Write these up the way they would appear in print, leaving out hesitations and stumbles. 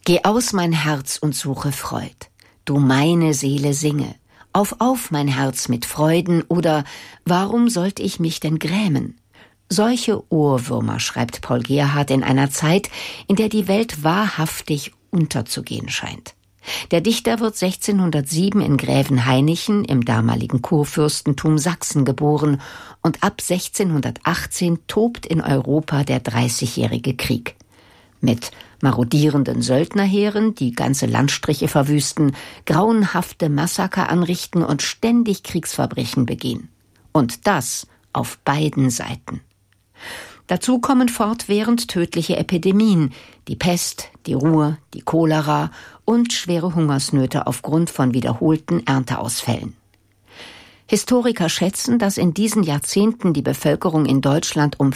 Geh aus, mein Herz, und suche Freud. Du meine Seele singe. Auf, mein Herz, mit Freuden, oder warum sollte ich mich denn grämen? Solche Ohrwürmer schreibt Paul Gerhardt in einer Zeit, in der die Welt wahrhaftig unterzugehen scheint. Der Dichter wird 1607 in Grävenhainichen im damaligen Kurfürstentum Sachsen geboren und ab 1618 tobt in Europa der Dreißigjährige Krieg. Mit marodierenden Söldnerheeren, die ganze Landstriche verwüsten, grauenhafte Massaker anrichten und ständig Kriegsverbrechen begehen. Und das auf beiden Seiten. Dazu kommen fortwährend tödliche Epidemien, die Pest, die Ruhr, die Cholera und schwere Hungersnöte aufgrund von wiederholten Ernteausfällen. Historiker schätzen, dass in diesen Jahrzehnten die Bevölkerung in Deutschland um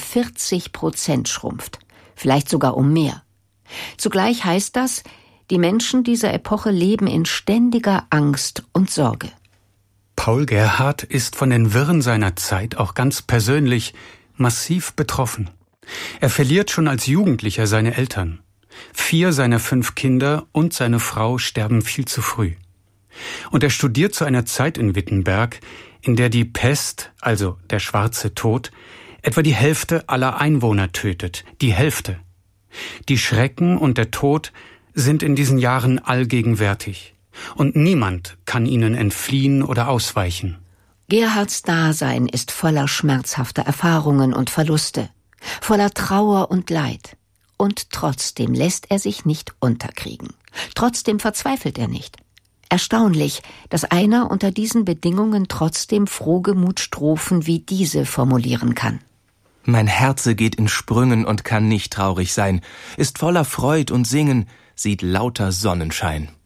40% schrumpft, vielleicht sogar um mehr. Zugleich heißt das, die Menschen dieser Epoche leben in ständiger Angst und Sorge. Paul Gerhardt ist von den Wirren seiner Zeit auch ganz persönlich massiv betroffen. Er verliert schon als Jugendlicher seine Eltern. 4 seiner 5 Kinder und seine Frau sterben viel zu früh. Und er studiert zu einer Zeit in Wittenberg, in der die Pest, also der schwarze Tod, etwa die Hälfte aller Einwohner tötet. Die Hälfte. Die Schrecken und der Tod sind in diesen Jahren allgegenwärtig. Und niemand kann ihnen entfliehen oder ausweichen. Gerhardts Dasein ist voller schmerzhafter Erfahrungen und Verluste, voller Trauer und Leid. Und trotzdem lässt er sich nicht unterkriegen. Trotzdem verzweifelt er nicht. Erstaunlich, dass einer unter diesen Bedingungen trotzdem frohgemut Strophen wie diese formulieren kann. Mein Herze geht in Sprüngen und kann nicht traurig sein, ist voller Freud und Singen, sieht lauter Sonnenschein.